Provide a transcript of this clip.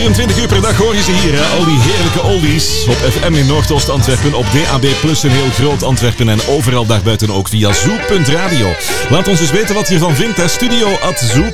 24 uur per dag hoor je ze hier, hè? Al die heerlijke oldies. Op FM in Noordoost Antwerpen, op DAB Plus in heel groot Antwerpen en overal daarbuiten ook via Zoo.radio. Laat ons dus weten wat je ervan vindt, hè? Studio@zoo.